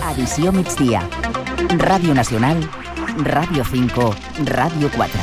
Edició migdia. Ràdio Nacional, Ràdio 5, Ràdio 4.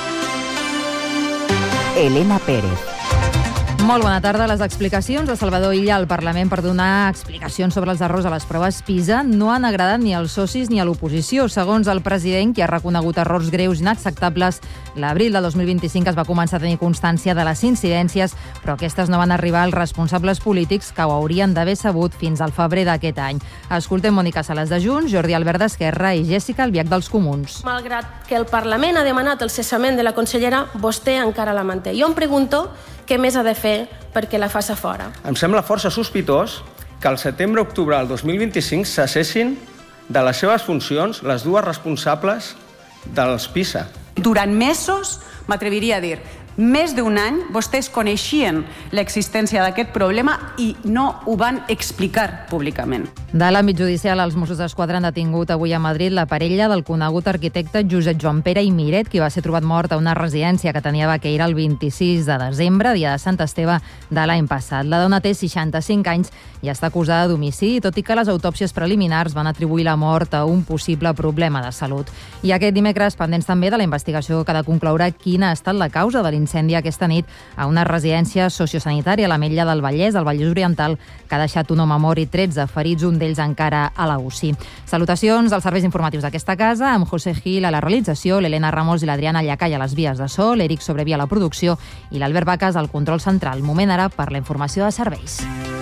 Elena Pérez. Molt bona tarda. Les explicacions de Salvador Illa al Parlament per donar explicacions sobre els errors a les proves PISA no han agradat ni als socis ni a l'oposició. Segons el president, qui ha reconegut errors greus i inacceptables, l'abril de 2025 es va començar a tenir constància de les incidències, però aquestes no van arribar als responsables polítics que ho haurien d'haver sabut fins al febrer d'aquest any. Escoltem Mònica Sales de Junts, Jordi Albert d'Esquerra i Jèssica Albiach dels Comuns. Malgrat que el Parlament ha demanat el cessament de la consellera, vostè encara la manté. Jo em pregunto què més ha de fer perquè la faci fora. Em sembla força sospitós que al setembre-octubre del 2025 cessessin de les seves funcions les dues responsables dels PISA. Durant mesos, m'atreviria a dir, més d'un any, vostès coneixien l'existència d'aquest problema i no ho van explicar públicament. De l'àmbit judicial, els Mossos d'Esquadra han detingut avui a Madrid la parella del conegut arquitecte Josep Joan Pere i Miret, qui va ser trobat mort a una residència que tenia a Baqueira el 26 de desembre, dia de Sant Esteve de l'any passat. La dona té 65 anys i està acusada d'homicidi, tot i que les autòpsies preliminars van atribuir la mort a un possible problema de salut. I aquest dimecres, pendents també de la investigació que ha de concloure quina ha estat la causa de l'incendi aquesta nit a una residència sociosanitària a l'Ametlla del Vallès, al Vallès Oriental, que ha deixat un home mort i 13 ferits, un d'ells encara a la UCI. Salutacions als serveis informatius d'aquesta casa, amb José Gil a la realització, l'Helena Ramos i l'Adriana Llacall a les vies de so, l'Eric Sobrevi a la producció i l'Albert Vacas al control central. Moment ara per la informació de serveis.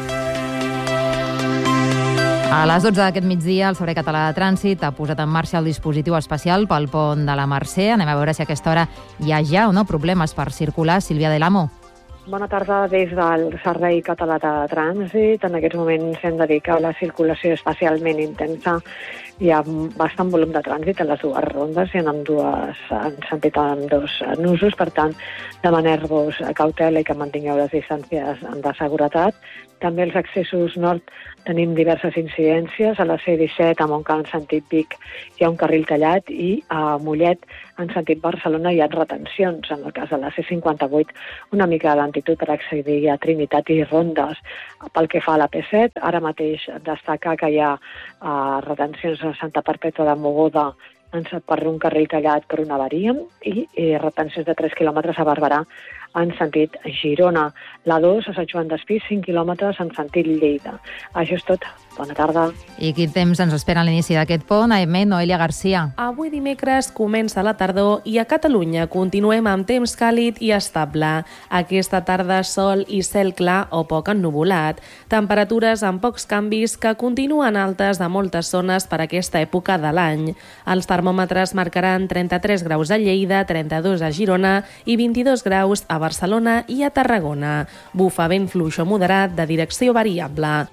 A les 12 d'aquest migdia, el Servei Català de Trànsit ha posat en marxa el dispositiu especial pel pont de la Mercè. Anem a veure si a aquesta hora hi ha ja o no problemes per circular. Sílvia Del Amo. Bona tarda des del Servei Català de Trànsit. En aquests moments hem de dir que la circulació és especialment intensa. Hi ha bastant volum de trànsit a les dues rondes i en sentit amb dos nusos. Per tant, demanar-vos cautela i que mantingueu les distàncies de seguretat. També els accessos nord tenim diverses incidències. A la C-17, a Montcada en sentit Vic, hi ha un carril tallat i a Mollet, en sentit Barcelona, hi ha retencions. En el cas de la C-58, una mica de lentitud per accedir a Trinitat i Rondes. Pel que fa a la P7, ara mateix destacar que hi ha retencions a Santa Perpètua de Mogoda per un carril tallat per una avaria i retencions de 3 quilòmetres a Barberà en sentit Girona. La 2 a Sant Joan d'Espí, 5 quilòmetres en sentit Lleida. Això és tot. Bona tarda. I quin temps ens espera a l'inici d'aquest pont? Aimé, Noelia Garcia. Avui dimecres comença la tardor i a Catalunya continuem amb temps càlid i estable. Aquesta tarda sol i cel clar o poc ennuvolat. Temperatures amb pocs canvis que continuen altes a moltes zones per aquesta època de l'any. Els termòmetres marcaran 33 graus a Lleida, 32 a Girona i 22 graus a Barcelona i a Tarragona. Bufa vent fluix o moderat de direcció variable.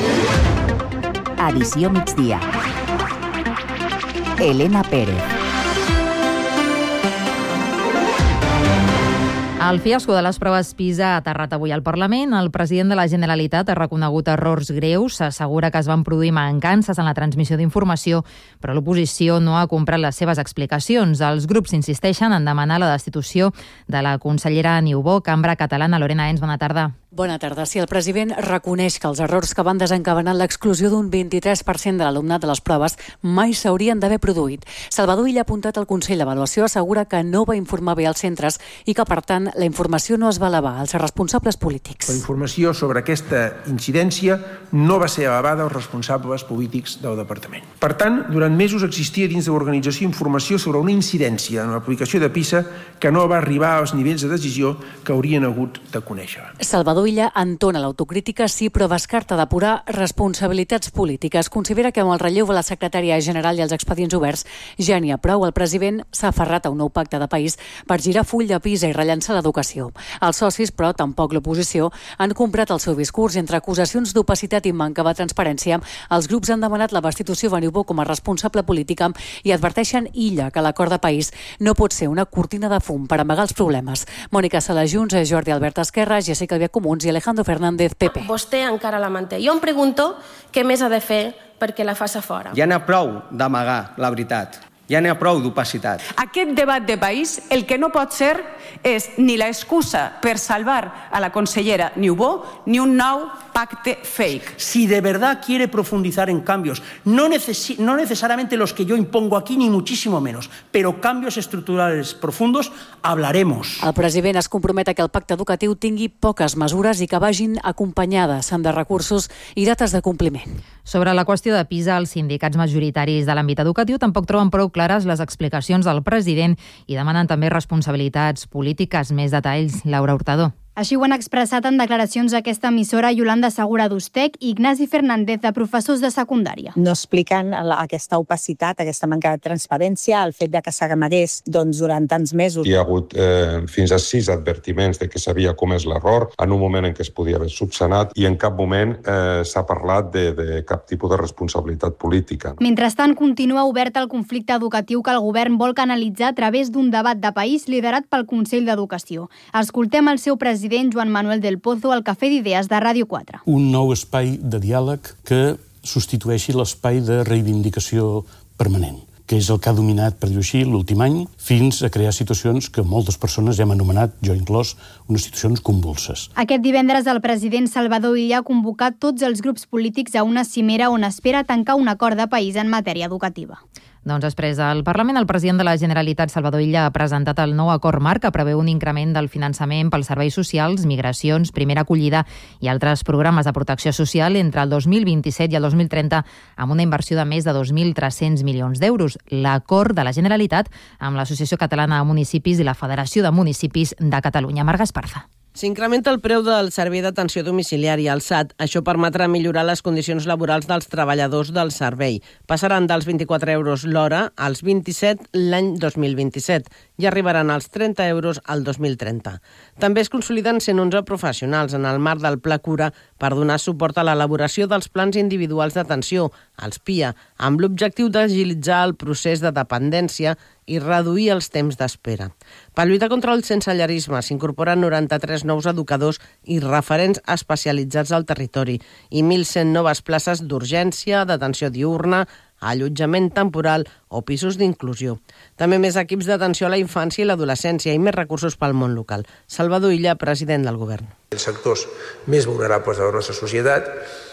Edició migdia. Elena Pérez. El fiasco de les proves PISA ha aterrat avui al Parlament. El president de la Generalitat ha reconegut errors greus, s'assegura que es van produir mancances en la transmissió d'informació, però l'oposició no ha comprat les seves explicacions. Els grups insisteixen en demanar la destitució de la consellera Niubó. Cambra Catalana. Lorena Ens, bona tarda. Bona tarda. Si el president reconeix que els errors que van desencadenar l'exclusió d'un 23% de l'alumnat de les proves mai s'haurien d'haver produït. Salvador Illa, apuntat al Consell d'Avaluació, assegura que no va informar bé els centres i que, per tant, la informació no es va elevar als responsables polítics. La informació sobre aquesta incidència no va ser elevada als responsables polítics del departament. Per tant, durant mesos existia dins de l'organització informació sobre una incidència en l'aplicació de PISA que no va arribar als nivells de decisió que haurien hagut de conèixer. Salvador Illa entona l'autocrítica, sí, però descarta depurar responsabilitats polítiques. Considera que amb el relleu de la secretària general i els expedients oberts ja n'hi ha prou. El president s'ha aferrat a un nou pacte de país per girar full de PISA i rellançar l'educació. Els socis, però tampoc l'oposició, han comprat el seu discurs. Entre acusacions d'opacitat i manca de transparència, els grups han demanat la destitució de Niubó com a responsable política i adverteixen Illa que l'acord de país no pot ser una cortina de fum per amagar els problemes. Mònica Sala Junts, Jordi Albert Esquerra, Jèssica Albiach Comuns i Alejandro Fernández, PP. Vostè encara la manté. Jo em pregunto què més ha de fer perquè la faci fora. Ja n'hi ha prou d'amagar la veritat. Ja n'hi ha prou d'opacitat. Aquest debat de país el que no pot ser és ni l'excusa per salvar a la consellera Niubó ni un nou pacte fake. Si de verdad quiere profundizar en cambios, no necesariamente los que yo impongo aquí, ni muchísimo menos, pero cambios estructurales profundos, hablaremos. El president es compromet a que el pacte educatiu tingui poques mesures i que vagin acompanyades de recursos i dates de compliment. Sobre la qüestió de PISA, els sindicats majoritaris de l'àmbit educatiu tampoc troben prou clares les explicacions del president i demanen també responsabilitats polítiques. Més detalls, Laura Hurtado. Així ho han expressat en declaracions a aquesta emissora Yolanda Segura d'Ustec i Ignasi Fernández, de professors de secundària. No expliquen aquesta opacitat, aquesta manca de transparència, el fet de que s'amagués durant tants mesos. Hi ha hagut fins a 6 advertiments de que s'havia comès l'error en un moment en què es podia haver subsanat i en cap moment s'ha parlat de cap tipus de responsabilitat política. Mentrestant, continua obert el conflicte educatiu que el govern vol canalitzar a través d'un debat de país liderat pel Consell d'Educació. Escoltem el seu president Joan Manuel del Pozo al Cafè d'Idees de Ràdio 4. Un nou espai de diàleg que substitueixi l'espai de reivindicació permanent, que és el que ha dominat, per dir-ho així, l'últim any, fins a crear situacions que moltes persones ja hem anomenat, jo inclòs, unes situacions convulses. Aquest divendres el president Salvador Illa ha convocat tots els grups polítics a una cimera on espera tancar un acord de país en matèria educativa. Doncs després al Parlament, el president de la Generalitat, Salvador Illa, ha presentat el nou acord marc que preveu un increment del finançament pels serveis socials, migracions, primera acollida i altres programes de protecció social entre el 2027 i el 2030 amb una inversió de més de 2.300 milions d'euros. L'acord de la Generalitat amb l'Associació Catalana de Municipis i la Federació de Municipis de Catalunya. Marga Esparza. S'incrementa el preu del servei d'atenció domiciliària, el SAT. Això permetrà millorar les condicions laborals dels treballadors del servei. Passaran dels 24 euros l'hora als 27 l'any 2027 i arribaran als 30 euros al 2030. També es consoliden 111 professionals en el marc del Pla Cura per donar suport a l'elaboració dels plans individuals d'atenció, els PIA, amb l'objectiu d'agilitzar el procés de dependència i reduir els temps d'espera. Per lluitar contra el sensellarisme s'incorporen 93 nous educadors i referents especialitzats al territori i 1.100 noves places d'urgència, d'atenció diürna, allotjament temporal o pisos d'inclusió. També més equips d'atenció a la infància i l'adolescència i més recursos pel món local. Salvador Illa, president del govern. Els sectors més vulnerables de la nostra societat